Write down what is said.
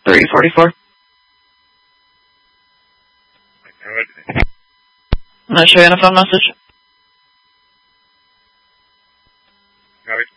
344. I'm going to show you on a phone message. Copy.